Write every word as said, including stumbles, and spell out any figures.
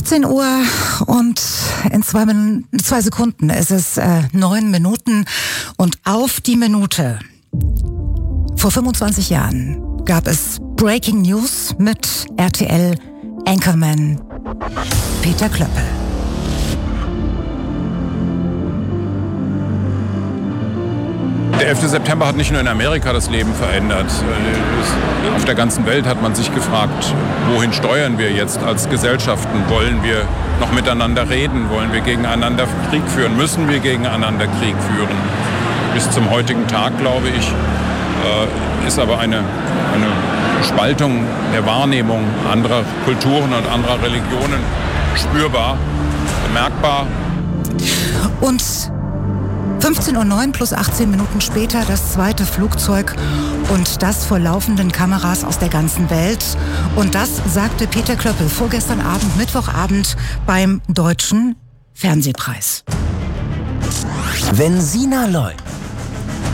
achtzehn Uhr und in zwei, Min- zwei Sekunden ist es äh, neun Minuten und auf die Minute. Vor fünfundzwanzig Jahren gab es Breaking News mit R T L-Anchorman Peter Klöppel. Der elfte September hat nicht nur in Amerika das Leben verändert. Auf der ganzen Welt hat man sich gefragt, wohin steuern wir jetzt als Gesellschaften? Wollen wir noch miteinander reden? Wollen wir gegeneinander Krieg führen? Müssen wir gegeneinander Krieg führen? Bis zum heutigen Tag, glaube ich, ist aber eine, eine Spaltung der Wahrnehmung anderer Kulturen und anderer Religionen spürbar, bemerkbar. Und fünfzehn Uhr neun plus achtzehn Minuten später das zweite Flugzeug und das vor laufenden Kameras aus der ganzen Welt. Und das sagte Peter Klöppel vorgestern Abend, Mittwochabend beim Deutschen Fernsehpreis. Wenn Sina Leub